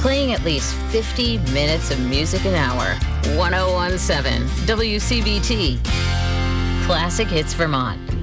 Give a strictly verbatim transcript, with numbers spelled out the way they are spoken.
playing at least fifty minutes of music an hour. one oh one point seven W C B T. Classic Hits Vermont.